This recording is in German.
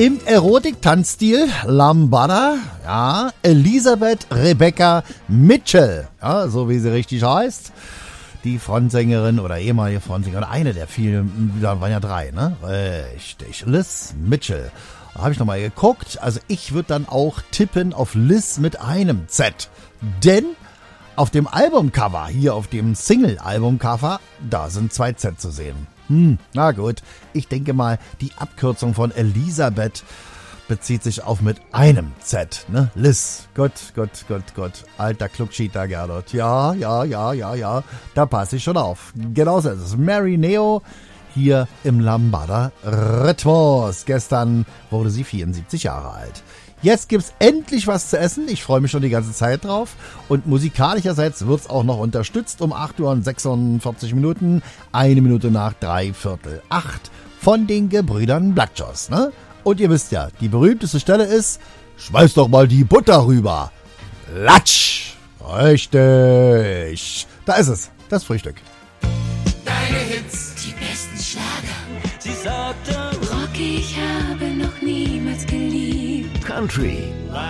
Im Erotik-Tanzstil Lambada, ja, Elisabeth Rebecca Mitchell, ja, so wie sie richtig heißt. Die Frontsängerin oder ehemalige Frontsängerin, eine der vielen, da waren ja 3, ne? Richtig, Liz Mitchell. Da habe ich nochmal geguckt, also ich würde dann auch tippen auf Liz mit einem Z. Denn auf dem Albumcover, hier auf dem Single-Albumcover, da sind 2 Z zu sehen. Na gut, ich denke mal, die Abkürzung von Elisabeth bezieht sich auf mit einem Z, ne? Liz, Gott. Alter Kluckschieter Gerdot. Ja, da passe ich schon auf. Genauso ist es. Mary Neo hier im Lambada Rhythmus. Gestern wurde sie 74 Jahre alt. Jetzt gibt's endlich was zu essen. Ich freue mich schon die ganze Zeit drauf. Und musikalischerseits wird's auch noch unterstützt um 8 Uhr und 46 Minuten. 1 Minute nach 7:45 von den Gebrüdern Blackjoss, ne? Und ihr wisst ja, die berühmteste Stelle ist, schmeiß doch mal die Butter rüber. Latsch! Richtig. Da ist es, das Frühstück. Deine Hits, die besten Schlager. Sie sagte, Rocky, ich habe noch niemals geliebt. Country,